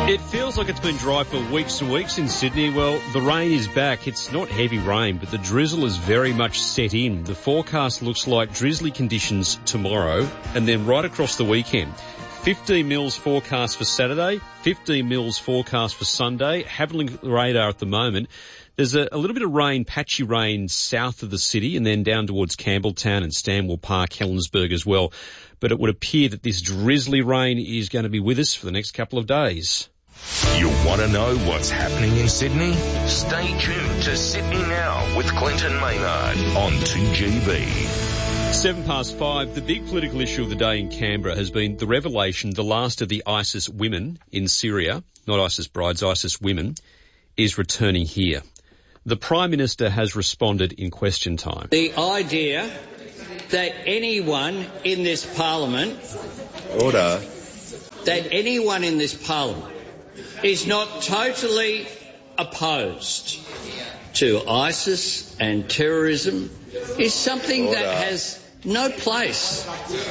It feels like it's been dry for weeks and weeks in Sydney. Well, the rain is back. It's not heavy rain, but the drizzle is very much set in. The forecast looks like drizzly conditions tomorrow and then right across the weekend. 15 mils forecast for Saturday, 15 mils forecast for Sunday. Having a look at the radar at the moment, there's a little bit of rain, patchy rain south of the city and then down towards Campbelltown and Stanwell Park, Helensburgh as well. But it would appear that this drizzly rain is going to be with us for the next couple of days. You want to know what's happening in Sydney? Stay tuned to Sydney Now with Clinton Maynard on 2GB. 5:07. The big political issue of the day in Canberra has been the revelation the last of the ISIS women in Syria, not ISIS brides, ISIS women, is returning here. The Prime Minister has responded in question time. The idea that anyone in this Parliament... Order. That anyone in this Parliament is not totally opposed to ISIS and terrorism is something Order. that has no place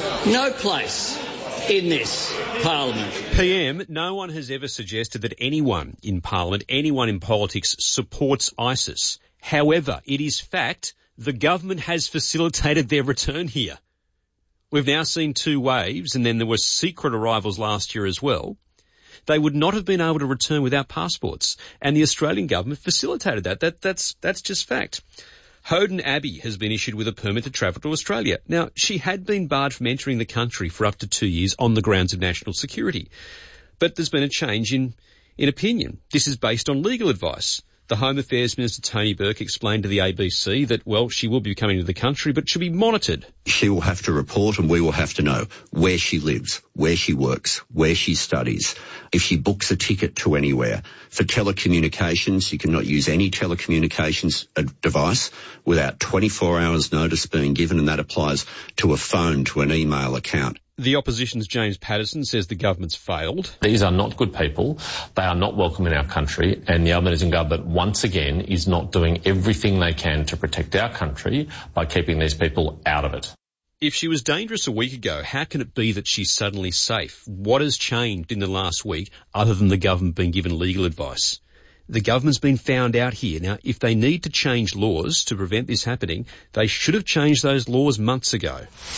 in this Parliament. PM, no one has ever suggested that anyone in Parliament, anyone in politics supports ISIS. However, it is fact the government has facilitated their return here. We've now seen 2 waves and then there were secret arrivals last year as well. They would not have been able to return without passports, and the Australian government facilitated that. That's just fact. Howden Abbey has been issued with a permit to travel to Australia. Now, she had been barred from entering the country for up to 2 years on the grounds of national security. But there's been a change in opinion. This is based on legal advice. The Home Affairs Minister, Tony Burke, explained to the ABC that, well, she will be coming to the country, but she'll be monitored. She will have to report and we will have to know where she lives, where she works, where she studies, if she books a ticket to anywhere. For telecommunications, you cannot use any telecommunications device without 24 hours notice being given, and that applies to a phone, to an email account. The opposition's James Patterson says the government's failed. These are not good people. They are not welcome in our country, and the Albanese government once again is not doing everything they can to protect our country by keeping these people out of it. If she was dangerous a week ago, how can it be that she's suddenly safe? What has changed in the last week other than the government being given legal advice? The government's been found out here. Now, if they need to change laws to prevent this happening, they should have changed those laws months ago.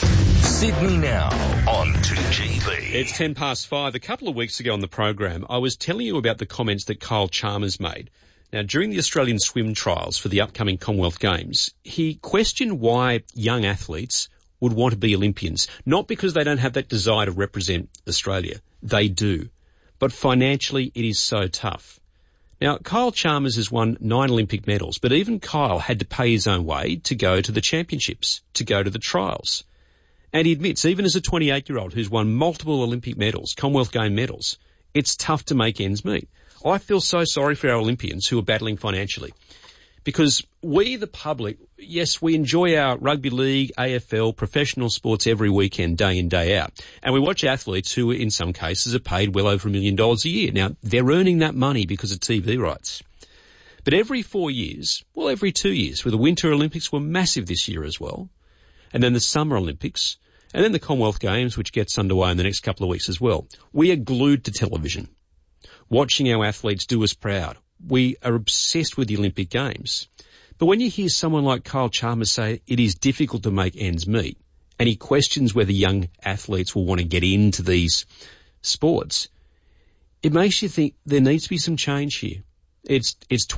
Sydney Now on 2GB. It's 5:10. A couple of weeks ago on the program, I was telling you about the comments that Kyle Chalmers made. Now, during the Australian swim trials for the upcoming Commonwealth Games, he questioned why young athletes would want to be Olympians. Not because they don't have that desire to represent Australia. They do. But financially, it is so tough. Now, Kyle Chalmers has won 9 Olympic medals, but even Kyle had to pay his own way to go to the championships, to go to the trials. And he admits, even as a 28-year-old who's won multiple Olympic medals, Commonwealth Game medals, it's tough to make ends meet. I feel so sorry for our Olympians who are battling financially. Because we, the public, yes, we enjoy our rugby league, AFL, professional sports every weekend, day in, day out. And we watch athletes who, in some cases, are paid well over $1 million a year. Now, they're earning that money because of TV rights. But every 4 years, well, every 2 years, where the Winter Olympics were massive this year as well, and then the Summer Olympics, and then the Commonwealth Games, which gets underway in the next couple of weeks as well, we are glued to television, watching our athletes do us proud. We are obsessed with the Olympic Games. But when you hear someone like Kyle Chalmers say it is difficult to make ends meet, and he questions whether young athletes will want to get into these sports, it makes you think there needs to be some change here. It's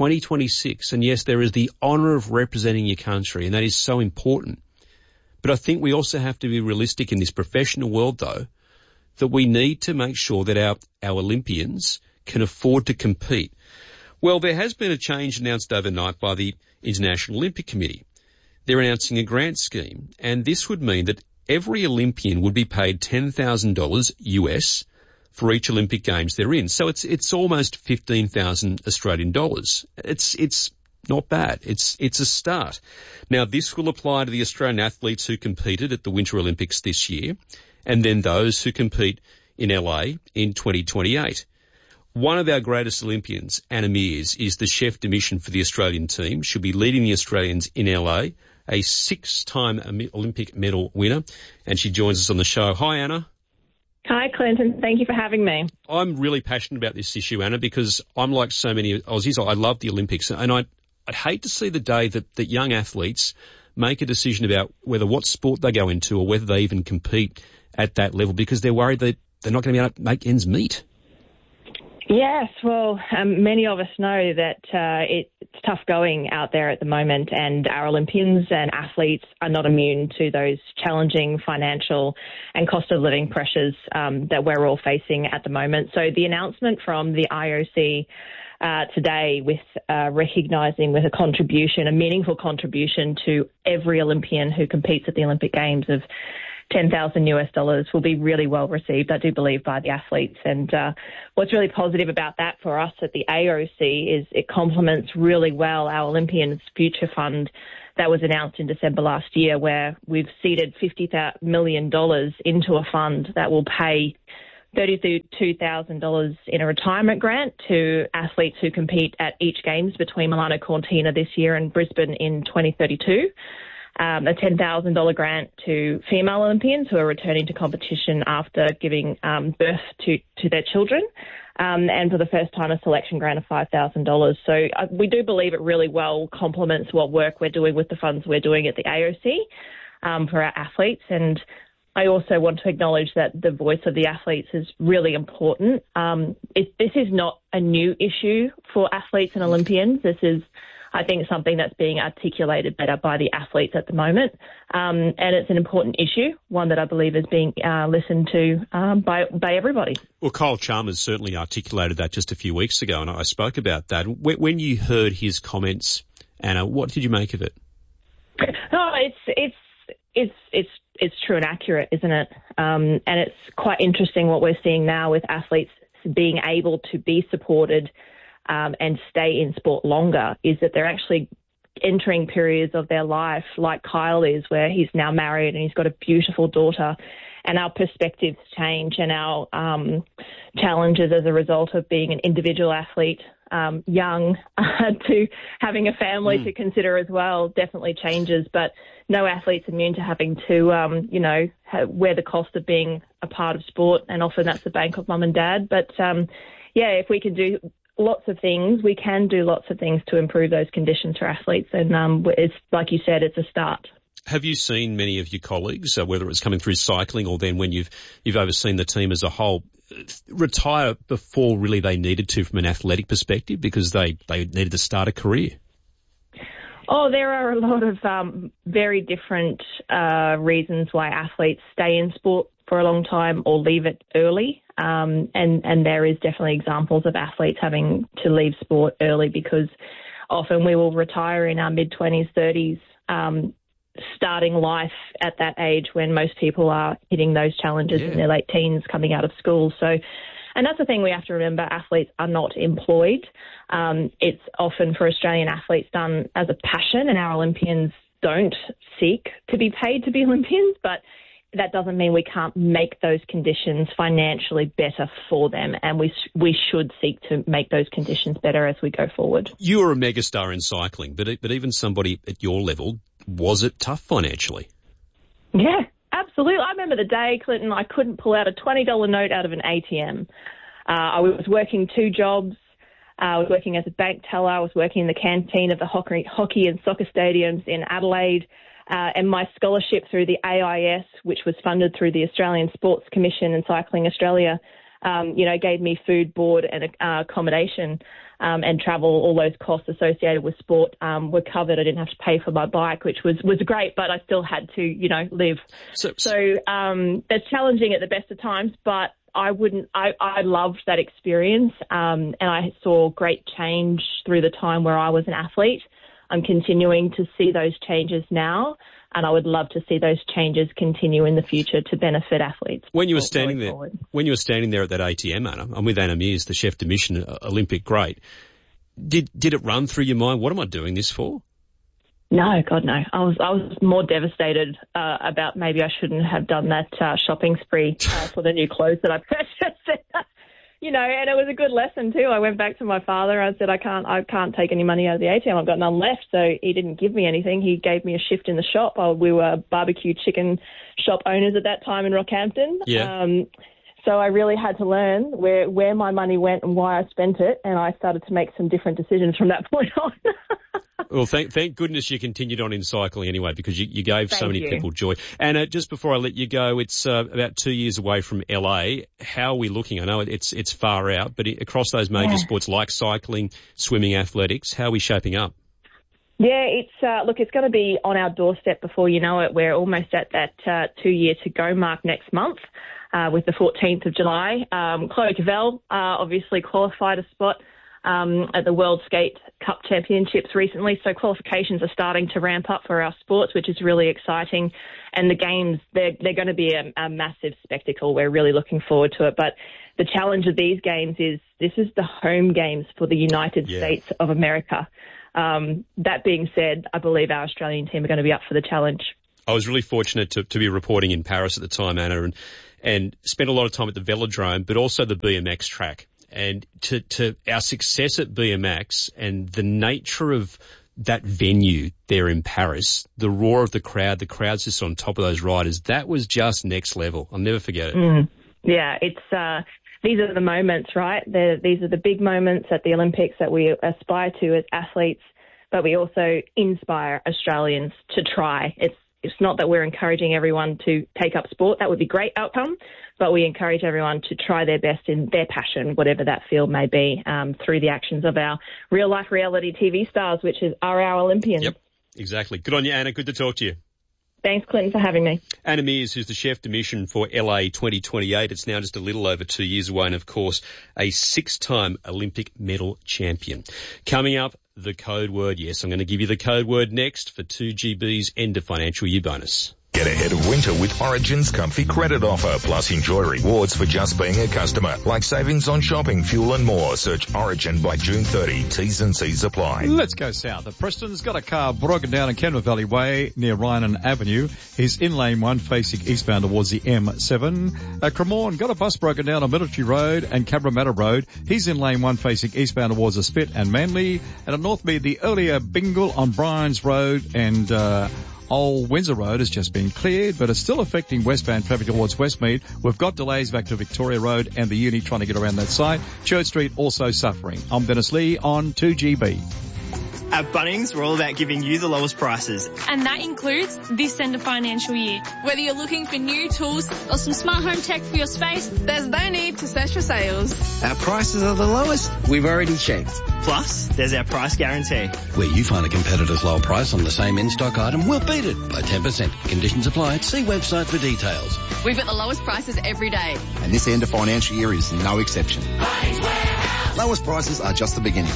2026, and yes, there is the honour of representing your country, and that is so important. But I think we also have to be realistic in this professional world, though, that we need to make sure that our Olympians can afford to compete. Well, there has been a change announced overnight by the International Olympic Committee. They're announcing a grant scheme, and this would mean that every Olympian would be paid $10,000 US for each Olympic Games they're in. So it's almost 15,000 Australian dollars. It's not bad. It's a start. Now, this will apply to the Australian athletes who competed at the Winter Olympics this year, and then those who compete in LA in 2028. One of our greatest Olympians, Anna Meares, is the chef de mission for the Australian team. She'll be leading the Australians in LA, a 6-time Olympic medal winner, and she joins us on the show. Hi, Anna. Hi, Clinton. Thank you for having me. I'm really passionate about this issue, Anna, because I'm like so many Aussies. I love the Olympics, and I'd hate to see the day that young athletes make a decision about whether what sport they go into or whether they even compete at that level because they're worried that they're not going to be able to make ends meet. Yes, well, many of us know that it's tough going out there at the moment, and our Olympians and athletes are not immune to those challenging financial and cost of living pressures that we're all facing at the moment. So the announcement from the IOC today with recognising with a meaningful contribution to every Olympian who competes at the Olympic Games of $10,000 will be really well received, I do believe, by the athletes. And what's really positive about that for us at the AOC is it complements really well our Olympians Future Fund that was announced in December last year, where we've seeded $50 million into a fund that will pay $32,000 in a retirement grant to athletes who compete at each Games between Milano Cortina this year and Brisbane in 2032. A $10,000 grant to female Olympians who are returning to competition after giving birth to their children, and for the first time a selection grant of $5,000. So we do believe it really well complements what work we're doing with the funds we're doing at the AOC for our athletes. And I also want to acknowledge that the voice of the athletes is really important. This is not a new issue for athletes and Olympians. This is, I think, something that's being articulated better by the athletes at the moment. And it's an important issue, one that I believe is being listened to by everybody. Well, Kyle Chalmers certainly articulated that just a few weeks ago, and I spoke about that. When you heard his comments, Anna, what did you make of it? No, it's true and accurate, isn't it? And it's quite interesting what we're seeing now with athletes being able to be supported and stay in sport longer, is that they're actually entering periods of their life like Kyle is, where he's now married and he's got a beautiful daughter, and our perspectives change and our challenges as a result of being an individual athlete, young, to having a family to consider as well, definitely changes. But no athlete's immune to having to, wear the cost of being a part of sport, and often that's the bank of mum and dad. But, if we can do lots of things, we can do lots of things to improve those conditions for athletes. And it's like you said, it's a start. Have you seen many of your colleagues, whether it's coming through cycling or then when you've overseen the team as a whole, retire before really they needed to from an athletic perspective because they needed to start a career? Oh, there are a lot of very different reasons why athletes stay in sport for a long time or leave it early. And there is definitely examples of athletes having to leave sport early because often we will retire in our mid-20s, 30s, starting life at that age when most people are hitting those challenges in their late teens coming out of school. So, and that's the thing we have to remember, athletes are not employed. It's often for Australian athletes done as a passion, and our Olympians don't seek to be paid to be Olympians, but that doesn't mean we can't make those conditions financially better for them, and we should seek to make those conditions better as we go forward. You were a megastar in cycling, but even somebody at your level, was it tough financially? Yeah, absolutely. I remember the day, Clinton, I couldn't pull out a $20 note out of an ATM. I was working 2 jobs. I was working as a bank teller. I was working in the canteen of the hockey and soccer stadiums in Adelaide. And my scholarship through the AIS, which was funded through the Australian Sports Commission and Cycling Australia, gave me food, board and accommodation and travel. All those costs associated with sport were covered. I didn't have to pay for my bike, which was great, but I still had to, live. So it's challenging at the best of times, but I loved that experience, and I saw great change through the time where I was an athlete. I'm continuing to see those changes now, and I would love to see those changes continue in the future to benefit athletes. When you were standing there at that ATM, Anna, I'm with Anna Mears, the chef de mission, Olympic great. Did it run through your mind? What am I doing this for? No, God, no. I was more devastated about maybe I shouldn't have done that shopping spree for the new clothes that I purchased. And it was a good lesson too. I went back to my father. I said, I can't take any money out of the ATM. I've got none left. So he didn't give me anything. He gave me a shift in the shop. We were barbecue chicken shop owners at that time in Rockhampton. Yeah. So I really had to learn where my money went and why I spent it, and I started to make some different decisions from that point on. Well, thank goodness you continued on in cycling anyway, because you gave so many people joy. Anna, just before I let you go, it's about 2 years away from LA. How are we looking? I know it's far out, but across those major sports like cycling, swimming, athletics, how are we shaping up? Yeah, it's going to be on our doorstep before you know it. We're almost at that 2 year to go mark next month with the 14th of July. Chloe Cavell obviously qualified a spot at the World Skate Cup Championships recently, so qualifications are starting to ramp up for our sports, which is really exciting. And the games, they're going to be a massive spectacle. We're really looking forward to it. But the challenge of these games is this is the home games for the United States of America. That being said, I believe our Australian team are going to be up for the challenge. I was really fortunate to be reporting in Paris at the time, Anna, and spent a lot of time at the velodrome, but also the BMX track. And to our success at BMX and the nature of that venue there in Paris, the roar of the crowd's just on top of those riders, that was just next level. I'll never forget it. Yeah, it's these are the moments, right? These are the big moments at the Olympics that we aspire to as athletes, but we also inspire Australians to try. It's not that we're encouraging everyone to take up sport. That would be a great outcome, but we encourage everyone to try their best in their passion, whatever that field may be, through the actions of our real-life reality TV stars, which are our Olympians. Yep, exactly. Good on you, Anna. Good to talk to you. Thanks, Clinton, for having me. Anna Mears, who's the chef de mission for LA 2028. It's now just a little over 2 years away, and of course, a 6-time Olympic medal champion. Coming up, the code word. Yes, I'm going to give you the code word next for 2GB's end of financial year bonus. Get ahead of winter with Origin's comfy credit offer, plus enjoy rewards for just being a customer, like savings on shopping, fuel and more. Search Origin by June 30. T's and C's apply. Let's go south. The Preston's got a car broken down in Kenmore Valley Way near Ryanan Avenue. He's in lane 1 facing eastbound towards the M7. Cremorne got a bus broken down on Military Road and Cabramatta Road. He's in lane 1 facing eastbound towards the Spit and Manly. And at Northmead, the earlier Bingle on Bryans Road and Old Windsor Road has just been cleared, but it's still affecting westbound traffic towards Westmead. We've got delays back to Victoria Road and the Uni trying to get around that side. Church Street also suffering. I'm Dennis Lee on 2GB. At Bunnings, we're all about giving you the lowest prices. And that includes this end of financial year. Whether you're looking for new tools or some smart home tech for your space, there's no need to search for sales. Our prices are the lowest we've already checked. Plus, there's our price guarantee. Where you find a competitor's low price on the same in-stock item, we'll beat it by 10%. Conditions apply. See website for details. We've got the lowest prices every day. And this end of financial year is no exception. Lowest prices are just the beginning.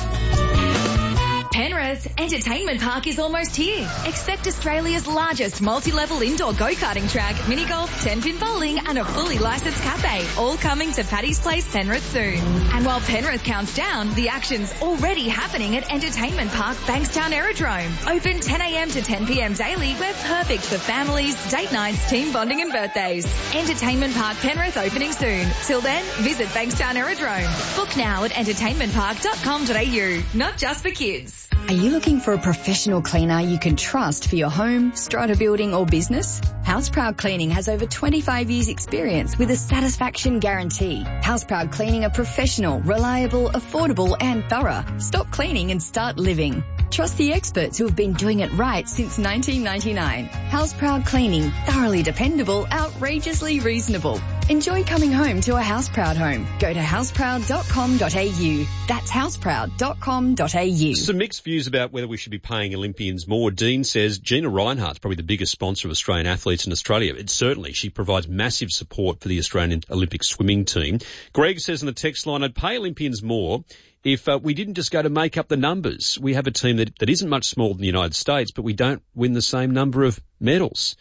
Penrith Entertainment Park is almost here. Expect Australia's largest multi-level indoor go-karting track, mini golf, 10-pin bowling and a fully licensed cafe, all coming to Paddy's Place, Penrith soon. And while Penrith counts down, the action's already happening at Entertainment Park, Bankstown Aerodrome. Open 10 a.m. to 10 p.m. daily. We're perfect for families, date nights, team bonding and birthdays. Entertainment Park, Penrith opening soon. Till then, visit Bankstown Aerodrome. Book now at entertainmentpark.com.au. Not just for kids. Are you looking for a professional cleaner you can trust for your home, strata building or business? Houseproud Cleaning has over 25 years experience with a satisfaction guarantee. Houseproud Cleaning are professional, reliable, affordable and thorough. Stop cleaning and start living. Trust the experts who have been doing it right since 1999. Houseproud Cleaning, thoroughly dependable, outrageously reasonable. Enjoy coming home to a Houseproud home. Go to houseproud.com.au. That's houseproud.com.au. Some mixed views about whether we should be paying Olympians more. Dean says Gina Rinehart's probably the biggest sponsor of Australian athletes in Australia. Certainly, she provides massive support for the Australian Olympic swimming team. Greg says in the text line, I'd pay Olympians more if we didn't just go to make up the numbers. We have a team that isn't much smaller than the United States, but we don't win the same number of medals.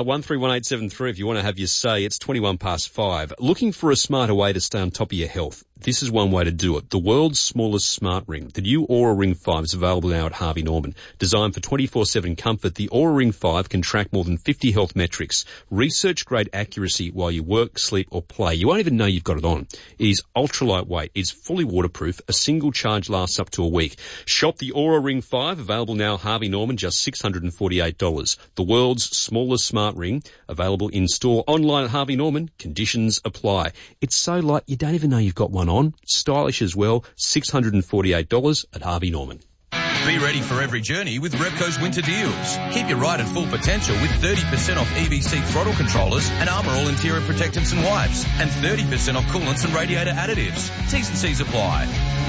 131873 if you want to have your say. It's 5:21. Looking for a smarter way to stay on top of your health? this is one way to do it. The world's smallest smart ring. The new Aura Ring 5 is available now at Harvey Norman. Designed for 24/7 comfort, the Aura Ring 5 can track more than 50 health metrics. Research-grade accuracy while you work, sleep or play. You won't even know you've got it on. It is ultra lightweight. It's fully waterproof. A single charge lasts up to a week. Shop the Aura Ring 5, available now at Harvey Norman, just $648. The world's smallest smart ring, available in store, online at Harvey Norman. Conditions apply. It's so light you don't even know you've got one on. Stylish as well. $648 at Harvey Norman. Be ready for every journey with Repco's winter deals. Keep your ride at full potential with 30% off EBC throttle controllers and Armour All interior protectants and wipes, and 30% off coolants and radiator additives. T's and C's apply.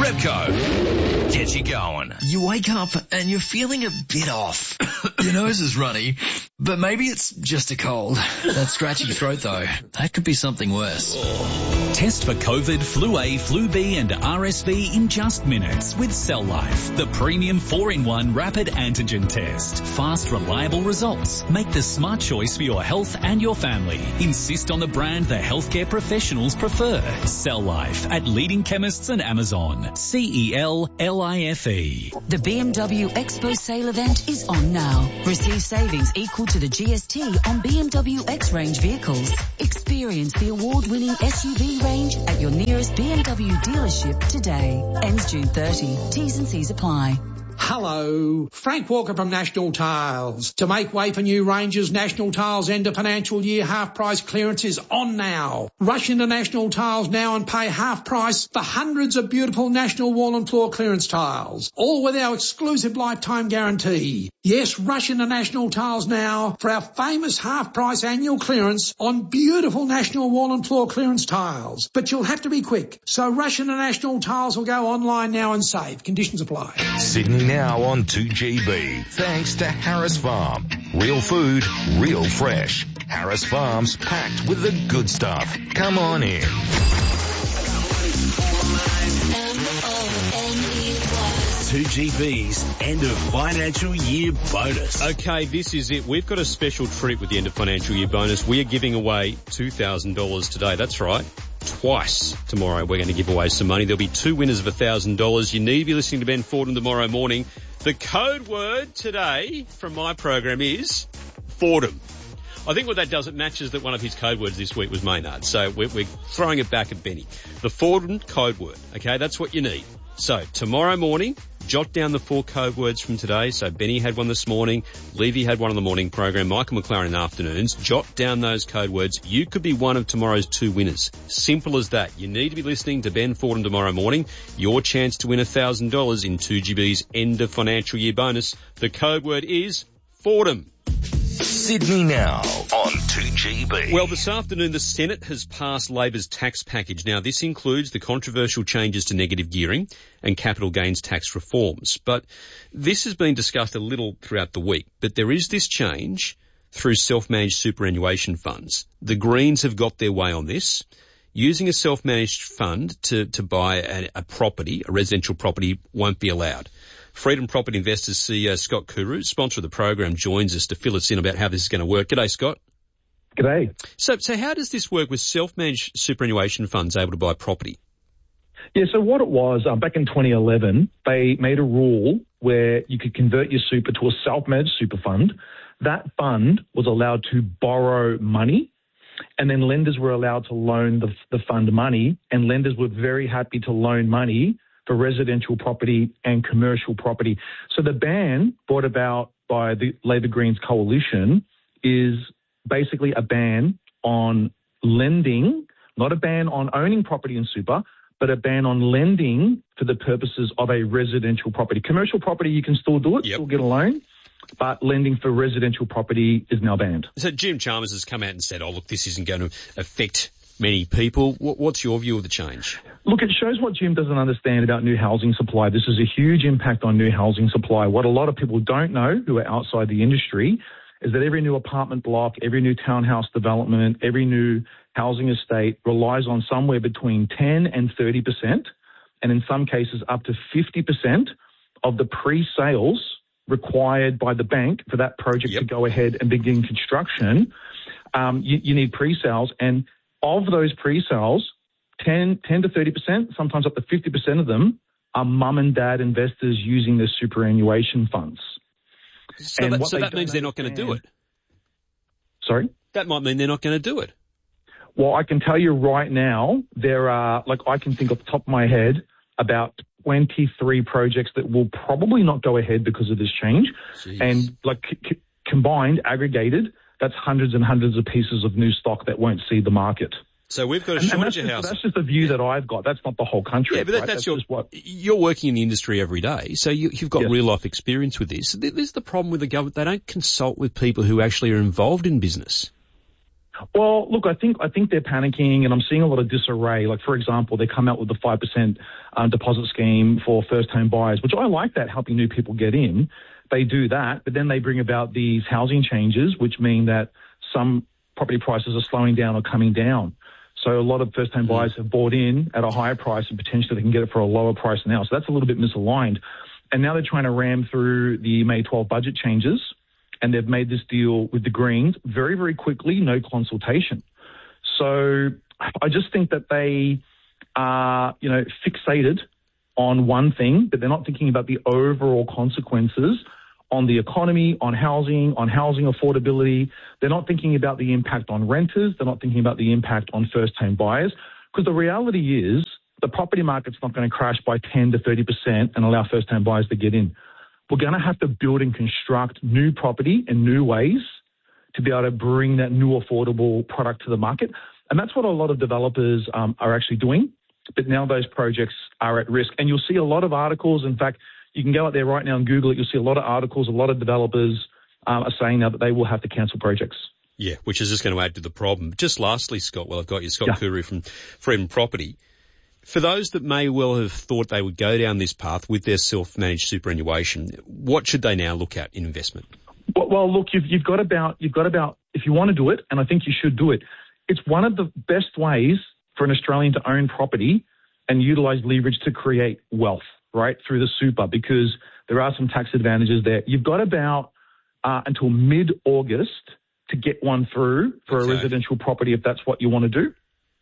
Repco. Get you going. You wake up and you're feeling a bit off. Your nose is runny, but maybe it's just a cold. That scratchy throat though, that could be something worse. Test for COVID, Flu A, Flu B and RSV in just minutes with Cell Life, the premium 4-in-1 rapid antigen test. Fast, reliable results. Make the smart choice for your health and your family. Insist on the brand the healthcare professionals prefer. Cell Life at leading chemists and Amazon. CELLIFE. The BMW Expo sale event is on now. Receive savings equal to the GST on BMW X range vehicles. Experience the award-winning SUV range at your nearest BMW dealership today. Ends June 30. T's and C's apply. Hello, Frank Walker from National Tiles. To make way for new ranges, National Tiles end of financial year half price clearance is on now. Rush into National Tiles now and pay half price for hundreds of beautiful National wall and floor clearance tiles, all with our exclusive lifetime guarantee. Yes, rush into National Tiles now for our famous half price annual clearance on beautiful National wall and floor clearance tiles. But you'll have to be quick, so rush into National Tiles or go online now and save. Conditions apply. Sydney now on 2GB, thanks to Harris Farm. Real food, real fresh. Harris Farm's packed with the good stuff. Come on in. 2GB's end of financial year bonus. Okay, this is it. We've got a special treat with the end of financial year bonus. We are giving away $2,000 today. That's right. Twice tomorrow we're going to give away some money. There'll be two winners of $1,000. You need to be listening to Ben Fordham tomorrow morning. The code word today from my program is Fordham. I think what that does, it matches that one of his code words this week was Maynard. So we're throwing it back at Benny. The Fordham code word. Okay, that's what you need. So tomorrow morning, jot down the 4 code words from today. So Benny had one this morning. Levy had one on the morning program. Michael McLaren in afternoons. Jot down those code words. You could be one of tomorrow's 2 winners. Simple as that. You need to be listening to Ben Fordham tomorrow morning. Your chance to win $1,000 in 2GB's end of financial year bonus. The code word is Fordham. Sydney now on 2GB. Well, this afternoon the Senate has passed Labor's tax package. Now, this includes the controversial changes to negative gearing and capital gains tax reforms. But this has been discussed a little throughout the week. But there is this change through self-managed superannuation funds. The Greens have got their way on this. Using a self-managed fund to buy a property, a residential property, won't be allowed. Freedom Property Investors CEO Scott Kuru, sponsor of the program, joins us to fill us in about how this is going to work. G'day, Scott. G'day. So how does this work with self-managed superannuation funds able to buy property? Yeah, so what it was, back in 2011, they made a rule where you could convert your super to a self-managed super fund. That fund was allowed to borrow money, and then lenders were allowed to loan the fund money, and lenders were very happy to loan money for residential property and commercial property. So the ban brought about by the Labor Greens coalition is basically a ban on lending, not a ban on owning property in super, but a ban on lending for the purposes of a residential property. Commercial property, you can still do it, still get a loan, but lending for residential property is now banned. So Jim Chalmers has come out and said, look, this isn't going to affect many people. What's your view of the change? Look, it shows what Jim doesn't understand about new housing supply. This is a huge impact on new housing supply. What a lot of people don't know who are outside the industry is that every new apartment block, every new townhouse development, every new housing estate relies on somewhere between 10 and 30%, and in some cases up to 50% of the pre-sales required by the bank for that project to go ahead and begin construction. You need pre-sales, and of those pre-sales, 10 to 30%, sometimes up to 50% of them are mum and dad investors using their superannuation funds. So that means they're not going to do it. Sorry? That might mean they're not going to do it. Well, I can tell you right now, there are, I can think off the top of my head, about 23 projects that will probably not go ahead because of this change. Jeez. And combined, aggregated, that's hundreds and hundreds of pieces of new stock that won't see the market. So we've got a shortage of housing. That's just the view that I've got. That's not the whole country. Yeah, but that's you're working in the industry every day, so you've got real life experience with this. This is the problem with the government. They don't consult with people who actually are involved in business. Well, look, I think they're panicking, and I'm seeing a lot of disarray. Like, for example, they come out with the 5% deposit scheme for first-home buyers, which I like that, helping new people get in. They do that, but then they bring about these housing changes, which mean that some property prices are slowing down or coming down. So a lot of first-time buyers have bought in at a higher price and potentially they can get it for a lower price now. So that's a little bit misaligned. And now they're trying to ram through the May 12 budget changes, and they've made this deal with the Greens very, very quickly, no consultation. So I just think that they are, fixated on one thing, but they're not thinking about the overall consequences on the economy, on housing affordability. They're not thinking about the impact on renters. They're not thinking about the impact on first-time buyers. Because the reality is the property market's not going to crash by 10 to 30% and allow first-time buyers to get in. We're going to have to build and construct new property in new ways to be able to bring that new affordable product to the market. And that's what a lot of developers are actually doing. But now those projects are at risk. And you'll see a lot of articles. In fact, you can go out there right now and Google it. You'll see a lot of articles. A lot of developers are saying now that they will have to cancel projects. Yeah, which is just going to add to the problem. Just lastly, Scott, I've got you, Scott Kuru from Freedom Property. For those that may well have thought they would go down this path with their self-managed superannuation, what should they now look at in investment? Well, look, you've got about, if you want to do it, and I think you should do it, it's one of the best ways for an Australian to own property and utilise leverage to create wealth, right, through the super, because there are some tax advantages there. You've got about until mid-August to get one through for a residential property if that's what you want to do.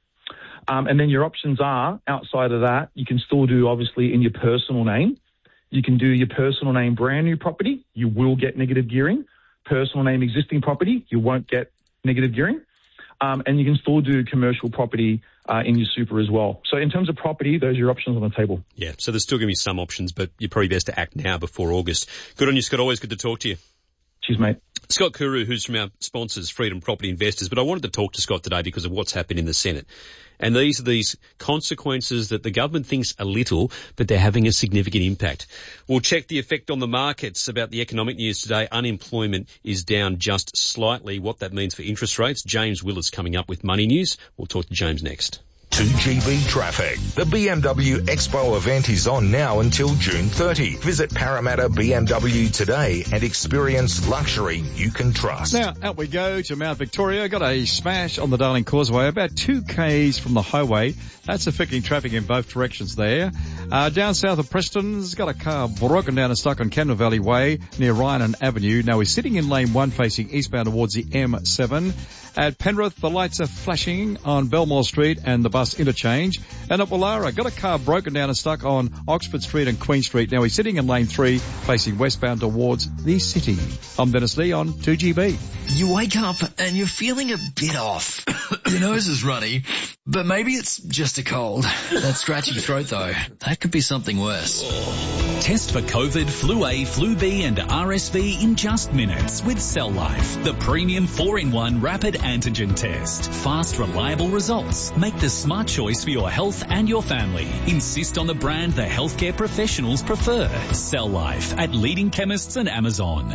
And then your options are, outside of that, you can still do, obviously, in your personal name. You can do your personal name brand new property. You will get negative gearing. Personal name existing property, you won't get negative gearing. And you can still do commercial property in your super as well. So in terms of property, those are your options on the table. Yeah, so there's still going to be some options, but you're probably best to act now before August. Good on you, Scott. Always good to talk to you. Cheers, mate. Scott Kuru, who's from our sponsors, Freedom Property Investors. But I wanted to talk to Scott today because of what's happened in the Senate. And these are these consequences that the government thinks are little, but they're having a significant impact. We'll check the effect on the markets about the economic news today. Unemployment is down just slightly. What that means for interest rates. James Willard's coming up with Money News. We'll talk to James next. 2GB Traffic. The BMW Expo event is on now until June 30. Visit Parramatta BMW today and experience luxury you can trust. Now, out we go to Mount Victoria. Got a smash on the Darling Causeway, about 2 k's from the highway. That's affecting traffic in both directions there. Down south of Preston's got a car broken down and stuck on Canberra Valley Way near Ryan Avenue. Now he's sitting in lane 1 facing eastbound towards the M7. At Penrith, the lights are flashing on Belmore Street and the bus interchange. And at Wallara, got a car broken down and stuck on Oxford Street and Queen Street. Now he's sitting in lane 3 facing westbound towards the city. I'm Dennis Lee on 2GB. You wake up and you're feeling a bit off. Your nose is runny, but maybe it's just a cold. That scratchy throat though, that could be something worse. Test for COVID, Flu A, Flu B and RSV in just minutes with Cell Life, the premium 4-in-1 rapid antigen test. Fast, reliable results. Make the smart choice for your health and your family. Insist on the brand the healthcare professionals prefer. Cell Life at leading chemists and Amazon.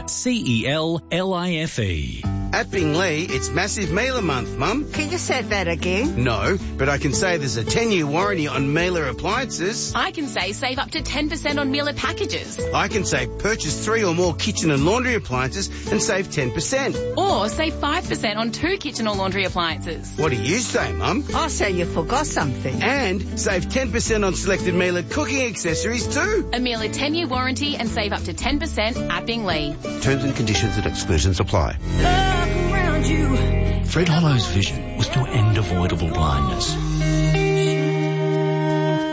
CELLIFE. At Binglee, it's Massive Mailer Month, Mum. Can you say that again? No, but I can say there's a 10-year warranty on Mailer appliances. I can say save up to 10% on Mailer packages. I can say purchase 3 or more kitchen and laundry appliances and save 10%. Or save 5% on 2 kitchen or laundry appliances. What do you say, Mum? I say you forgot something. And save 10% on selected Mailer cooking accessories too. A Mailer 10-year warranty and save up to 10% at Binglee. Terms and conditions and exclusions apply. Fred Hollow's vision was to end avoidable blindness.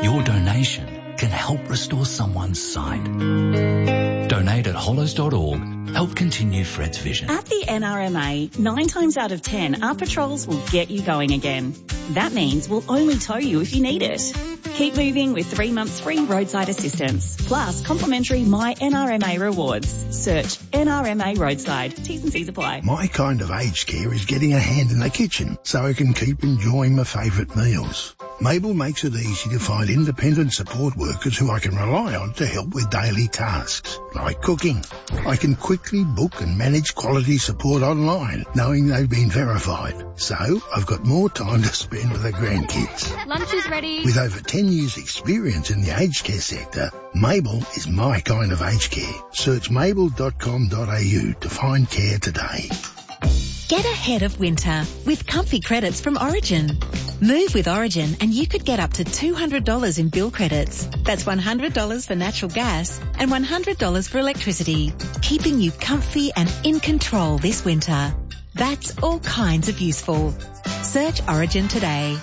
Your donation can help restore someone's sight. Donate at hollows.org. Help continue Fred's vision. At the NRMA, 9 times out of 10, our patrols will get you going again. That means we'll only tow you if you need it. Keep moving with 3 months free roadside assistance, plus complimentary My NRMA rewards. Search NRMA Roadside. T's and C's apply. My kind of aged care is getting a hand in the kitchen so I can keep enjoying my favourite meals. Mabel makes it easy to find independent support workers who I can rely on to help with daily tasks, like cooking. I can quickly book and manage quality support online, knowing they've been verified. So I've got more time to spend with the grandkids. Lunch is ready. With over 10 years experience in the aged care sector, Mabel is my kind of aged care. Search mabel.com.au to find care today. Get ahead of winter with comfy credits from Origin. Move with Origin and you could get up to $200 in bill credits. That's $100 for natural gas and $100 for electricity, keeping you comfy and in control this winter. That's all kinds of useful. Search Origin today.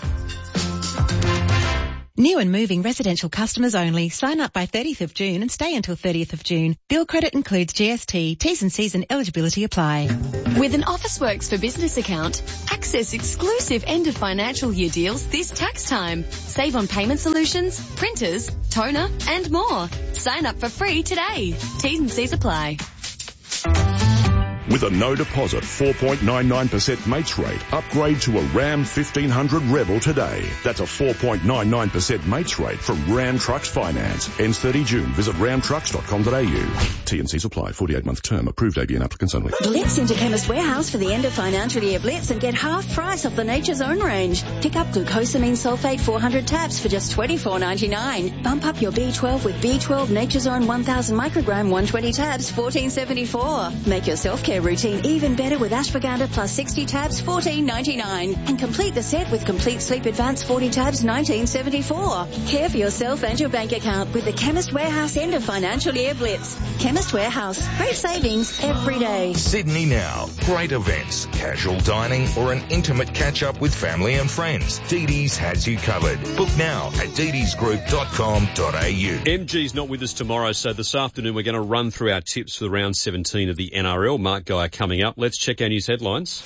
New and moving residential customers only. Sign up by 30th of June and stay until 30th of June. Bill credit includes GST, T's and C's and eligibility apply. With an Officeworks for Business account, access exclusive end of financial year deals this tax time. Save on payment solutions, printers, toner and more. Sign up for free today. T's and C's apply. With a no deposit 4.99% mates rate, upgrade to a Ram 1500 Rebel today. That's a 4.99% mates rate from Ram Trucks Finance. Ends 30 June. Visit ramtrucks.com.au. T&Cs apply. 48-month term. Approved ABN applicants only. Blitz into Chemist Warehouse for the end of financial year Blitz and get half price off the Nature's Own range. Pick up glucosamine sulfate 400 tabs for just $24.99. Bump up your B12 with B12 Nature's Own 1000 microgram 120 tabs, $14.74. Make your self-care routine even better with ashwagandha plus 60 tabs, $14.99. And complete the set with Complete Sleep Advance 40 tabs, $19.74. Care for yourself and your bank account with the Chemist Warehouse end of financial year Blitz. Chemist Warehouse. Great savings every day. Sydney Now. Great events, casual dining or an intimate catch-up with family and friends. Dee Dee's has you covered. Book now at deedesgroup.com.au. MG's not with us tomorrow, so this afternoon we're going to run through our tips for the round 17 of the NRL. Mark Guy coming up. Let's check our news headlines.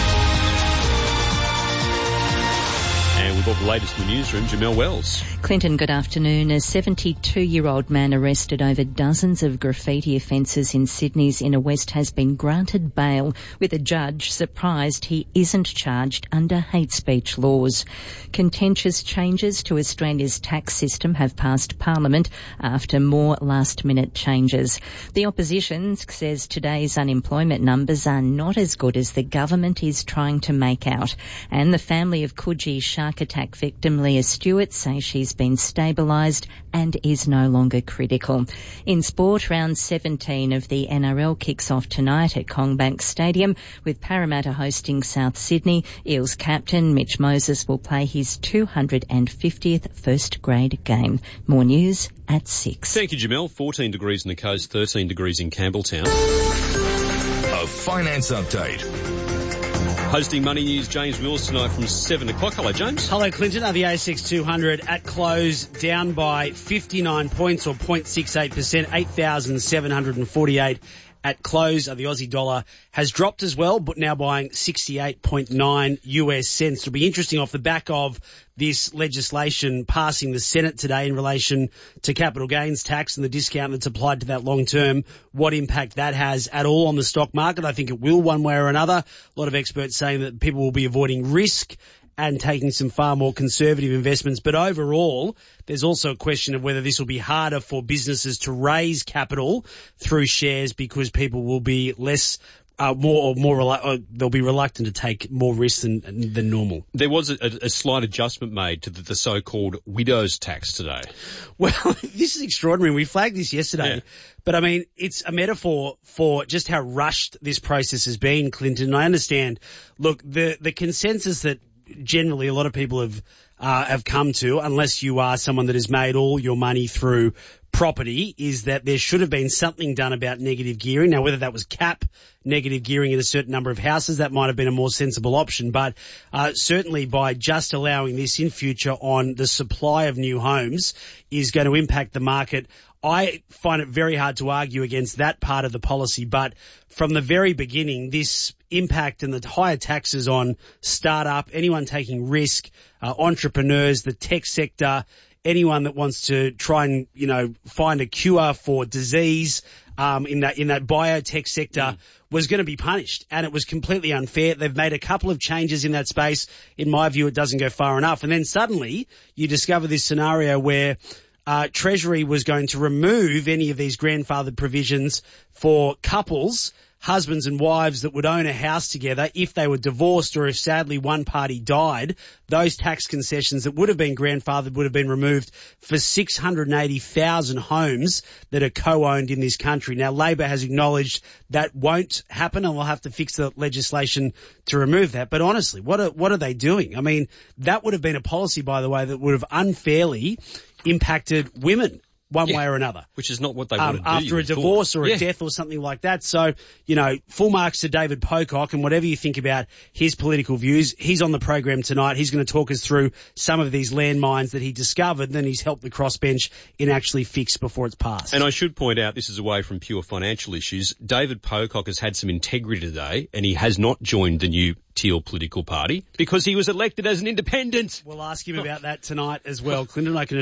And we've got the latest in the newsroom, Jamelle Wells. Clinton, good afternoon. A 72-year-old man arrested over dozens of graffiti offences in Sydney's inner west has been granted bail, with a judge surprised he isn't charged under hate speech laws. Contentious changes to Australia's tax system have passed Parliament after more last-minute changes. The opposition says today's unemployment numbers are not as good as the government is trying to make out, and the family of Coogee shark attack victim Leah Stewart says she's been stabilised and is no longer critical. In sport, round 17 of the NRL kicks off tonight at Combank Stadium, with Parramatta hosting South Sydney. Eels captain Mitch Moses will play his 250th first grade game. More news at 6. Thank you, Jamelle. 14 degrees in the coast, 13 degrees in Campbelltown. A finance update. Hosting Money News, James Wills tonight from 7 o'clock. Hello, James. Hello, Clinton. The ASX 200 at close down by 59 points or 0.68%, 8,748 at close. The Aussie dollar has dropped as well, but now buying 68.9 US cents. It'll be interesting off the back of this legislation passing the Senate today in relation to capital gains tax and the discount that's applied to that long term, what impact that has at all on the stock market. I think it will one way or another. A lot of experts saying that people will be avoiding risk and taking some far more conservative investments. But overall, there's also a question of whether this will be harder for businesses to raise capital through shares because people will be less they'll be reluctant to take more risks than normal. There was a slight adjustment made to the so-called widow's tax today. Well, this is extraordinary. We flagged this yesterday. Yeah. But, I mean, it's a metaphor for just how rushed this process has been, Clinton. I understand. Look, the consensus that generally a lot of people have come to, unless you are someone that has made all your money through property is that there should have been something done about negative gearing. Now, whether that was cap negative gearing in a certain number of houses, that might have been a more sensible option. But certainly by just allowing this in future on the supply of new homes is going to impact the market. I find it very hard to argue against that part of the policy, but from the very beginning, this impact and the higher taxes on startup, anyone taking risk, entrepreneurs, the tech sector, anyone that wants to try and, find a cure for disease, in that biotech sector was going to be punished, and it was completely unfair. They've made a couple of changes in that space. In my view, it doesn't go far enough. And then suddenly you discover this scenario where Treasury was going to remove any of these grandfathered provisions for couples, husbands and wives that would own a house together if they were divorced or if sadly one party died. Those tax concessions that would have been grandfathered would have been removed for 680,000 homes that are co-owned in this country. Now, Labor has acknowledged that won't happen and we'll have to fix the legislation to remove that. But honestly, what are they doing? I mean, that would have been a policy, by the way, that would have unfairly impacted women one way or another. Which is not what they want to do. After a divorce or a death or something like that. So, full marks to David Pocock, and whatever you think about his political views, he's on the program tonight. He's going to talk us through some of these landmines that he discovered, and then he's helped the crossbench in actually fix before it's passed. And I should point out, this is away from pure financial issues, David Pocock has had some integrity today, and he has not joined the new Teal political party because he was elected as an independent. We'll ask him about that tonight as well. Clinton, I can